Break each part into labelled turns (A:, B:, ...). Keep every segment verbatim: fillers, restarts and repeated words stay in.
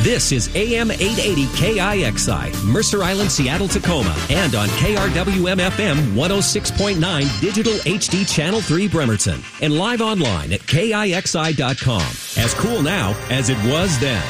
A: This is A M eight eighty K I X I, Mercer Island, Seattle, Tacoma, and on K R W M F M one oh six point nine Digital H D Channel three Bremerton, and live online at K I X I dot com. As cool now as it was then.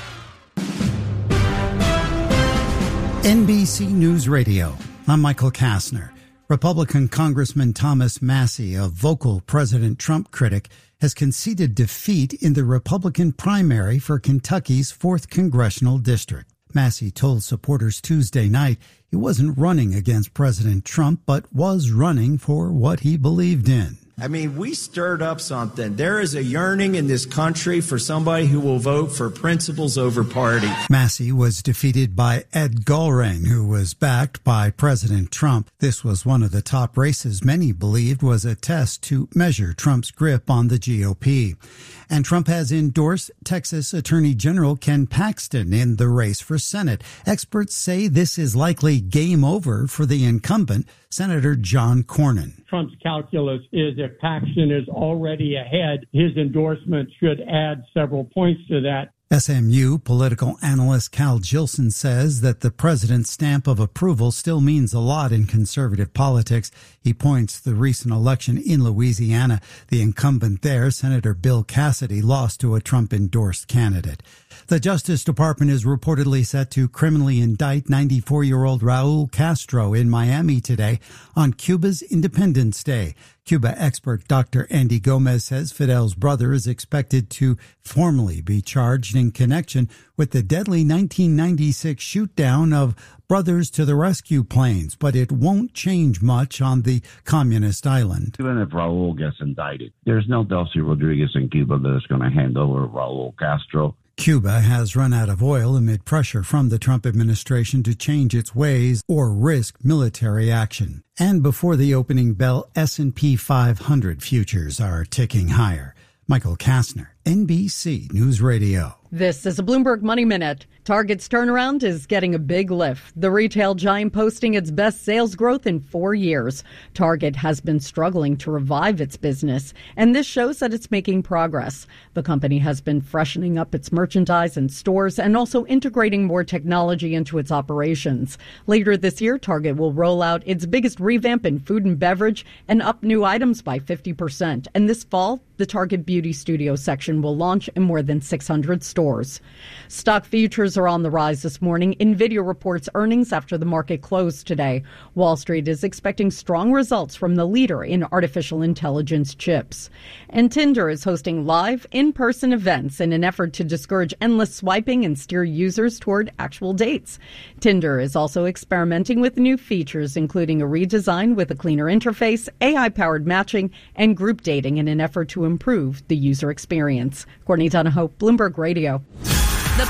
B: N B C News Radio. I'm Michael Kastner. Republican Congressman Thomas Massie, a vocal President Trump critic, has conceded defeat in the Republican primary for Kentucky's fourth Congressional District. Massie told supporters Tuesday night he wasn't running against President Trump, but was running for what he believed in.
C: I mean, we stirred up something. There is a yearning in this country for somebody who will vote for principles over party.
B: Massie was defeated by Ed Gulring, who was backed by President Trump. This was one of the top races many believed was a test to measure Trump's grip on the G O P. And Trump has endorsed Texas Attorney General Ken Paxton in the race for Senate. Experts say this is likely game over for the incumbent, Senator John Cornyn.
D: Trump's calculus is if Paxton is already ahead, his endorsement should add several points to that.
B: S M U political analyst Cal Jilson says that the president's stamp of approval still means a lot in conservative politics. He points to the recent election in Louisiana. The incumbent there, Senator Bill Cassidy, lost to a Trump-endorsed candidate. The Justice Department is reportedly set to criminally indict ninety-four-year-old Raul Castro in Miami today on Cuba's Independence Day. Cuba expert Doctor Andy Gomez says Fidel's brother is expected to formally be charged in connection with the deadly nineteen ninety-six shoot-down of Brothers to the Rescue planes, but it won't change much on the communist island.
E: Even if Raul gets indicted, there's no Delcy Rodriguez in Cuba that is going to hand over Raul Castro.
B: Cuba has run out of oil amid pressure from the Trump administration to change its ways or risk military action. And before the opening bell, S and P five hundred futures are ticking higher. Michael Kastner, N B C News Radio.
F: This is a Bloomberg Money Minute. Target's turnaround is getting a big lift. The retail giant posting its best sales growth in four years. Target has been struggling to revive its business, and this shows that it's making progress. The company has been freshening up its merchandise and stores and also integrating more technology into its operations. Later this year, Target will roll out its biggest revamp in food and beverage and up new items by fifty percent. And this fall, the Target Beauty Studio section will launch in more than six hundred stores. Stock futures are on the rise this morning. NVIDIA reports earnings after the market closed today. Wall Street is expecting strong results from the leader in artificial intelligence chips. And Tinder is hosting live, in-person events in an effort to discourage endless swiping and steer users toward actual dates. Tinder is also experimenting with new features, including a redesign with a cleaner interface, A I-powered matching, and group dating in an effort to improve the user experience. Courtney Donahoe, Bloomberg Radio.